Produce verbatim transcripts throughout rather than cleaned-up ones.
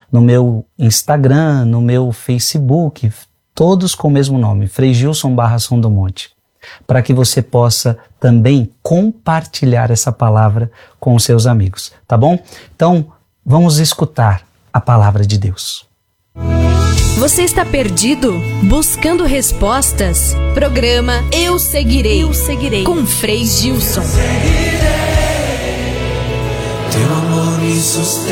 no meu Instagram, no meu Facebook, todos com o mesmo nome, Frei Gilson barra Som do Monte, para que você possa também compartilhar essa palavra com os seus amigos, tá bom? Então, vamos escutar a palavra de Deus. Você está perdido? Buscando respostas? Programa Eu Seguirei, Eu Seguirei, com Frei Gilson. Teu amor me sustenta.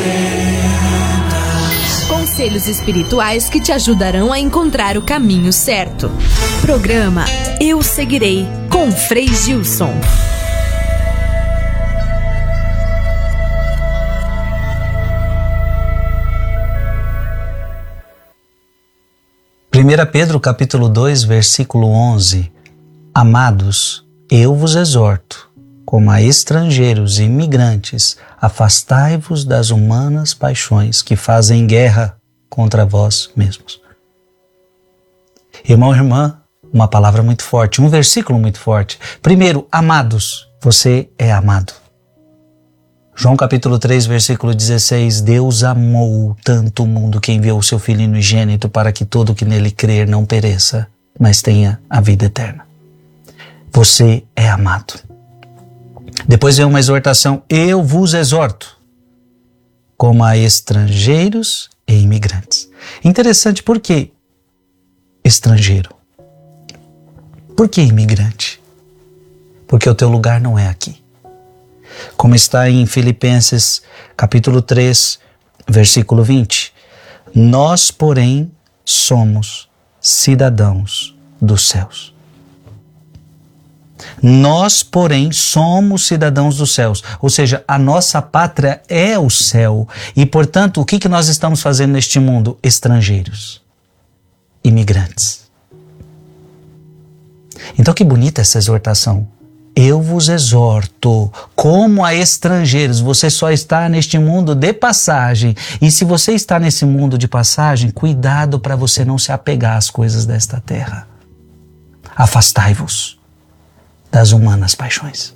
Conselhos espirituais que te ajudarão a encontrar o caminho certo. Programa Eu Seguirei, com Frei Gilson. primeira Pedro capítulo dois, versículo onze. Amados, eu vos exorto, como a estrangeiros e imigrantes, afastai-vos das humanas paixões que fazem guerra contra vós mesmos. Irmão e irmã, uma palavra muito forte, um versículo muito forte. Primeiro, amados, você é amado. João capítulo três, versículo dezesseis, Deus amou tanto o mundo que enviou o seu Filho unigênito para que todo que nele crer não pereça, mas tenha a vida eterna. Você é amado. Depois vem uma exortação, eu vos exorto, como a estrangeiros e imigrantes. Interessante, por que estrangeiro? Por que imigrante? Porque o teu lugar não é aqui. Como está em Filipenses capítulo três, versículo vinte. Nós, porém, somos cidadãos dos céus. Nós, porém, somos cidadãos dos céus. Ou seja, a nossa pátria é o céu. E, portanto, o que, que nós estamos fazendo neste mundo? Estrangeiros, imigrantes. Então, que bonita essa exortação. Eu vos exorto, como a estrangeiros, você só está neste mundo de passagem. E se você está nesse mundo de passagem, cuidado para você não se apegar às coisas desta terra. Afastai-vos das humanas paixões,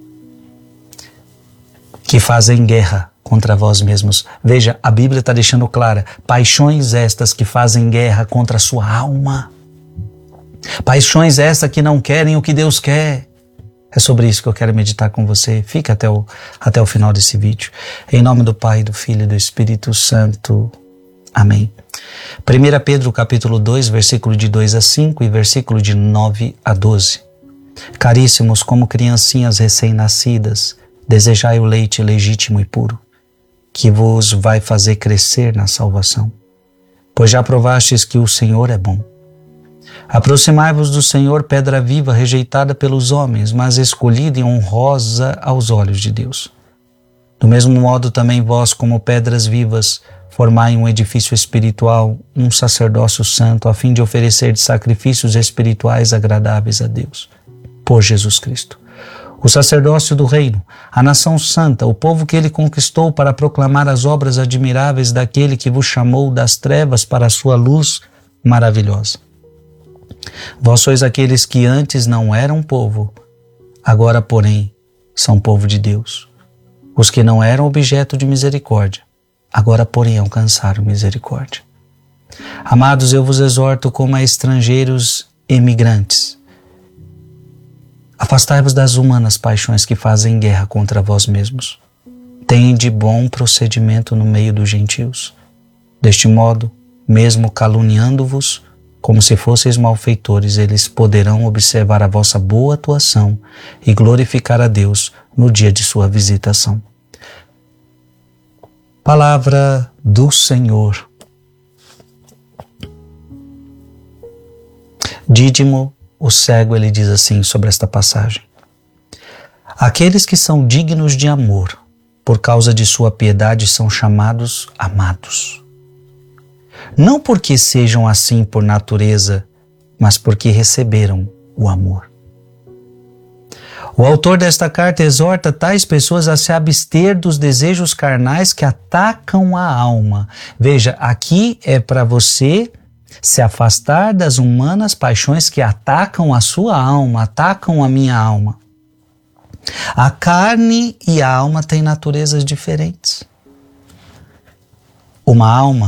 que fazem guerra contra vós mesmos. Veja, a Bíblia está deixando clara, paixões estas que fazem guerra contra a sua alma. Paixões estas que não querem o que Deus quer. É sobre isso que eu quero meditar com você. Fica até o, até o final desse vídeo. Em nome do Pai, do Filho e do Espírito Santo. Amém. primeira Pedro capítulo dois, versículo de dois a cinco e versículo de nove a doze. Caríssimos, como criancinhas recém-nascidas, desejai o leite legítimo e puro, que vos vai fazer crescer na salvação. Pois já provastes que o Senhor é bom. Aproximai-vos do Senhor, pedra viva, rejeitada pelos homens, mas escolhida e honrosa aos olhos de Deus. Do mesmo modo também vós, como pedras vivas, formai um edifício espiritual, um sacerdócio santo, a fim de oferecer sacrifícios espirituais agradáveis a Deus, por Jesus Cristo. O sacerdócio do reino, a nação santa, o povo que ele conquistou para proclamar as obras admiráveis daquele que vos chamou das trevas para a sua luz maravilhosa. Vós sois aqueles que antes não eram povo, agora, porém, são povo de Deus. Os que não eram objeto de misericórdia, agora, porém, alcançaram misericórdia. Amados, eu vos exorto como a estrangeiros emigrantes. Afastai-vos das humanas paixões que fazem guerra contra vós mesmos. Tende bom procedimento no meio dos gentios. Deste modo, mesmo caluniando-vos, como se fosseis malfeitores, eles poderão observar a vossa boa atuação e glorificar a Deus no dia de sua visitação. Palavra do Senhor. Dídimo, o cego, ele diz assim sobre esta passagem. Aqueles que são dignos de amor, por causa de sua piedade, são chamados amados. Não porque sejam assim por natureza, mas porque receberam o amor. O autor desta carta exorta tais pessoas a se abster dos desejos carnais que atacam a alma. Veja, aqui é para você se afastar das humanas paixões que atacam a sua alma, atacam a minha alma. A carne e a alma têm naturezas diferentes. Uma alma